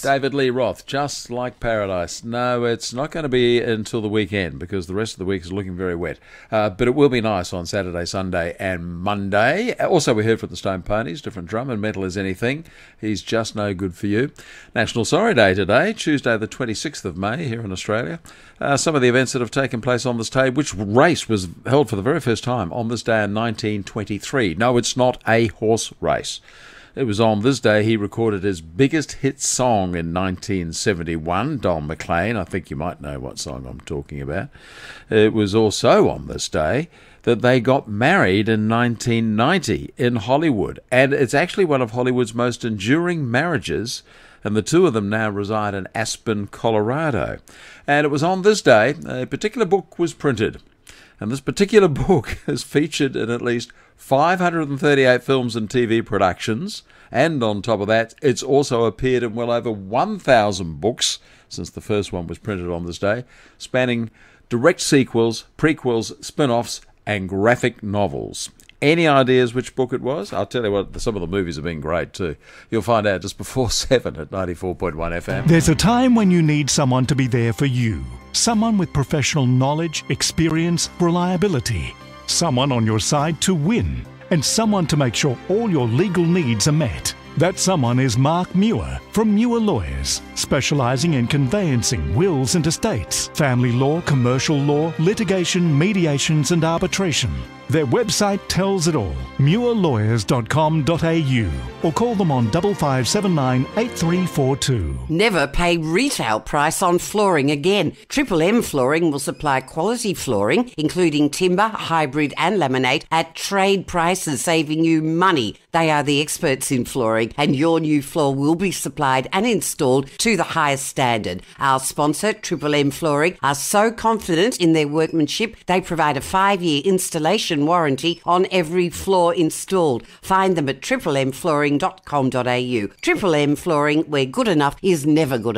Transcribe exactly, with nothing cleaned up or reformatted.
David Lee Roth, Just Like Paradise. No, it's not going to be until the weekend because the rest of the week is looking very wet. Uh, but it will be nice on Saturday, Sunday and Monday. Also, we heard from the Stone Ponies, different drum and metal as anything. He's just no good for you. National Sorry Day today, Tuesday the twenty-sixth of May here in Australia. Uh, some of the events that have taken place on this day, which race was held for the very first time on this day in nineteen twenty-three. No, it's not a horse race. It was on this day he recorded his biggest hit song in nineteen seventy-one, Don McLean. I think you might know what song I'm talking about. It was also on this day that they got married in nineteen ninety in Hollywood. And it's actually one of Hollywood's most enduring marriages. And the two of them now reside in Aspen, Colorado. And it was on this day a particular book was printed. And this particular book is featured in at least five hundred thirty-eight films and T V productions. And on top of that, it's also appeared in well over one thousand books since the first one was printed on this day, spanning direct sequels, prequels, spin-offs, and graphic novels. Any ideas which book it was? I'll tell you what, some of the movies have been great too. You'll find out just before seven at ninety-four point one F M. There's a time when you need someone to be there for you. Someone with professional knowledge, experience, reliability. Someone on your side to win. And someone to make sure all your legal needs are met. That someone is Mark Muir from Muir Lawyers, specialising in conveyancing, wills and estates, family law, commercial law, litigation, mediations and arbitration. Their website tells it all, muir lawyers dot com dot a u, or call them on five five seven nine eight three four two. Never pay retail price on flooring again. Triple M Flooring will supply quality flooring, including timber, hybrid and laminate, at trade prices, saving you money. They are the experts in flooring, and your new floor will be supplied and installed to the highest standard. Our sponsor, Triple M Flooring, are so confident in their workmanship, they provide a five-year installation warranty on every floor installed. Find them at triple m flooring dot com dot a u. Triple M Flooring, where good enough is never good enough.